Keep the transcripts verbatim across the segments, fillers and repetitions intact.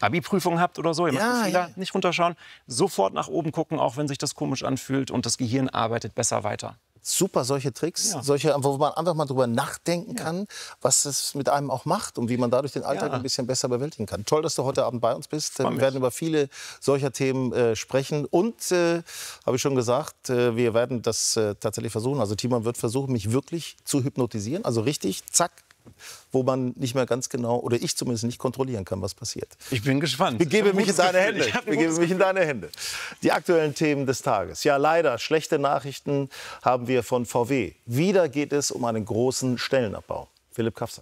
Abi-Prüfung habt oder so, ihr macht Ja, einen Fehler, ja. nicht runterschauen, sofort nach oben gucken, auch wenn sich das komisch anfühlt und das Gehirn arbeitet besser weiter. Super, solche Tricks, Ja. solche, wo man einfach mal drüber nachdenken Ja. kann, was es mit einem auch macht und wie man dadurch den Alltag Ja. ein bisschen besser bewältigen kann. Toll, dass du heute Abend bei uns bist. Freu Wir mich. werden über viele solcher Themen äh, sprechen. Und, äh, habe ich schon gesagt, äh, wir werden das äh, tatsächlich versuchen. Also Timon wird versuchen, mich wirklich zu hypnotisieren. Also richtig, zack, wo man nicht mehr ganz genau, oder ich zumindest nicht kontrollieren kann, was passiert. Ich bin gespannt. Ich begebe Ich hab ein mich in gutes deine Gefühl. Hände. Ich hab Ich ein begebe gutes mich in deine Hände. Die aktuellen Themen des Tages. Ja, leider, schlechte Nachrichten haben wir von V W. Wieder geht es um einen großen Stellenabbau. Philipp Kafsack.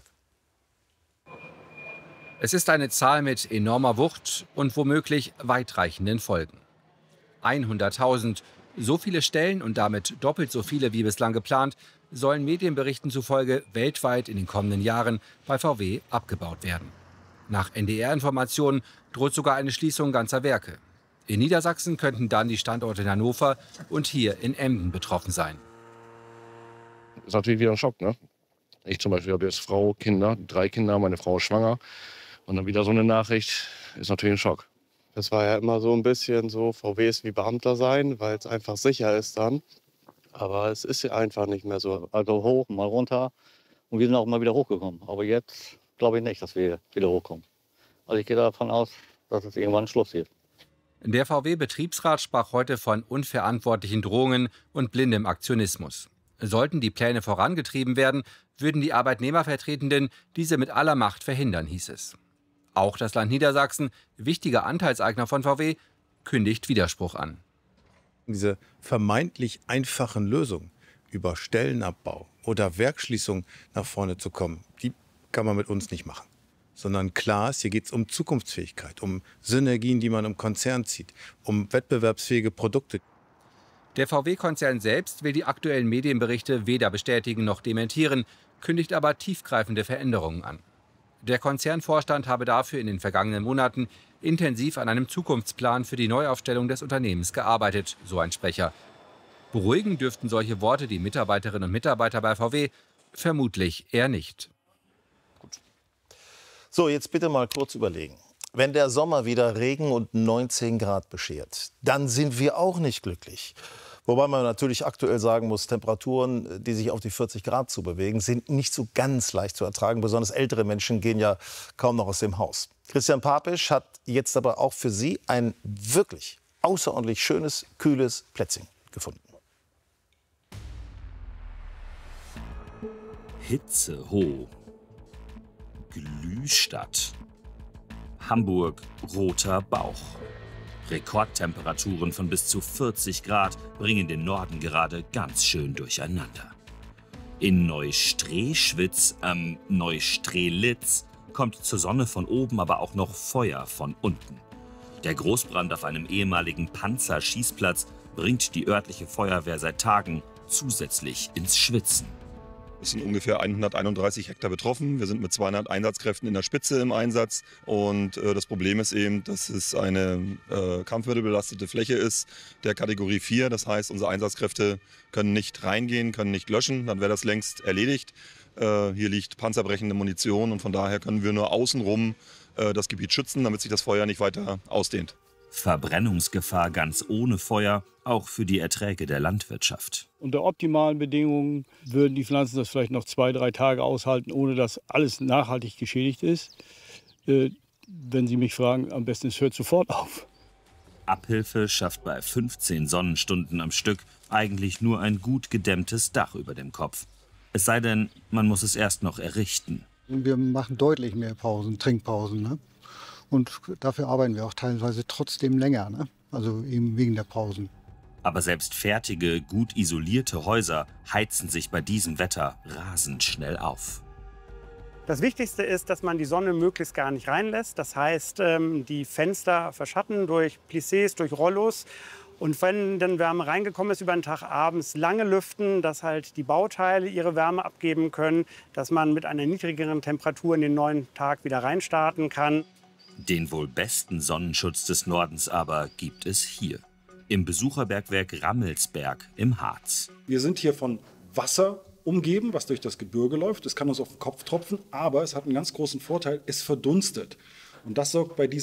Es ist eine Zahl mit enormer Wucht und womöglich weitreichenden Folgen. hunderttausend, so viele Stellen und damit doppelt so viele wie bislang geplant, sollen Medienberichten zufolge weltweit in den kommenden Jahren bei V W abgebaut werden. Nach N D R-Informationen droht sogar eine Schließung ganzer Werke. In Niedersachsen könnten dann die Standorte in Hannover und hier in Emden betroffen sein. Das ist natürlich wieder ein Schock, ne? Ich zum Beispiel habe jetzt Frau, Kinder, drei Kinder, meine Frau ist schwanger. Und dann wieder so eine Nachricht, ist natürlich ein Schock. Das war ja immer so ein bisschen so, V W ist wie Beamter sein, weil es einfach sicher ist dann. Aber es ist ja einfach nicht mehr so. Also hoch, mal runter. Und wir sind auch mal wieder hochgekommen. Aber jetzt glaube ich nicht, dass wir wieder hochkommen. Also ich gehe davon aus, dass es irgendwann Schluss wird. Der V W-Betriebsrat sprach heute von unverantwortlichen Drohungen und blindem Aktionismus. Sollten die Pläne vorangetrieben werden, würden die Arbeitnehmervertretenden diese mit aller Macht verhindern, hieß es. Auch das Land Niedersachsen, wichtiger Anteilseigner von V W, kündigt Widerspruch an. Diese vermeintlich einfachen Lösungen über Stellenabbau oder Werksschließung nach vorne zu kommen, die kann man mit uns nicht machen. Sondern klar ist, hier geht es um Zukunftsfähigkeit, um Synergien, die man im Konzern zieht, um wettbewerbsfähige Produkte. Der V W-Konzern selbst will die aktuellen Medienberichte weder bestätigen noch dementieren, kündigt aber tiefgreifende Veränderungen an. Der Konzernvorstand habe dafür in den vergangenen Monaten intensiv an einem Zukunftsplan für die Neuaufstellung des Unternehmens gearbeitet, so ein Sprecher. Beruhigen dürften solche Worte die Mitarbeiterinnen und Mitarbeiter bei V W vermutlich eher nicht. So, jetzt bitte mal kurz überlegen. Wenn der Sommer wieder Regen und neunzehn Grad beschert, dann sind wir auch nicht glücklich. Wobei man natürlich aktuell sagen muss, Temperaturen, die sich auf die vierzig Grad zu bewegen, sind nicht so ganz leicht zu ertragen. Besonders ältere Menschen gehen ja kaum noch aus dem Haus. Christian Papisch hat jetzt aber auch für Sie ein wirklich außerordentlich schönes, kühles Plätzchen gefunden. Hitzehoch. Glühstadt. Hamburg, roter Bauch. Rekordtemperaturen von bis zu vierzig Grad bringen den Norden gerade ganz schön durcheinander. In Neustrelitz am Neustrelitz kommt zur Sonne von oben aber auch noch Feuer von unten. Der Großbrand auf einem ehemaligen Panzerschießplatz bringt die örtliche Feuerwehr seit Tagen zusätzlich ins Schwitzen. Es sind ungefähr hunderteinunddreißig Hektar betroffen. Wir sind mit zweihundert Einsatzkräften in der Spitze im Einsatz. Und äh, das Problem ist eben, dass es eine äh, kampfmittelbelastete Fläche ist der Kategorie vier. Das heißt, unsere Einsatzkräfte können nicht reingehen, können nicht löschen. Dann wäre das längst erledigt. Äh, hier liegt panzerbrechende Munition und von daher können wir nur außenrum äh, das Gebiet schützen, damit sich das Feuer nicht weiter ausdehnt. Verbrennungsgefahr ganz ohne Feuer, auch für die Erträge der Landwirtschaft. Unter optimalen Bedingungen würden die Pflanzen das vielleicht noch zwei, drei Tage aushalten, ohne dass alles nachhaltig geschädigt ist. Äh, wenn Sie mich fragen, am besten es hört sofort auf. Abhilfe schafft bei fünfzehn Sonnenstunden am Stück eigentlich nur ein gut gedämmtes Dach über dem Kopf. Es sei denn, man muss es erst noch errichten. Wir machen deutlich mehr Pausen, Trinkpausen, ne? Und dafür arbeiten wir auch teilweise trotzdem länger, ne? Also eben wegen der Pausen. Aber selbst fertige, gut isolierte Häuser heizen sich bei diesem Wetter rasend schnell auf. Das Wichtigste ist, dass man die Sonne möglichst gar nicht reinlässt. Das heißt, die Fenster verschatten durch Plissés, durch Rollos. Und wenn dann Wärme reingekommen ist über den Tag, abends lange lüften, dass halt die Bauteile ihre Wärme abgeben können, dass man mit einer niedrigeren Temperatur in den neuen Tag wieder reinstarten kann. Den wohl besten Sonnenschutz des Nordens aber gibt es hier, im Besucherbergwerk Rammelsberg im Harz. Wir sind hier von Wasser umgeben, was durch das Gebirge läuft. Es kann uns auf den Kopf tropfen, aber es hat einen ganz großen Vorteil, es verdunstet. Und das sorgt bei diesen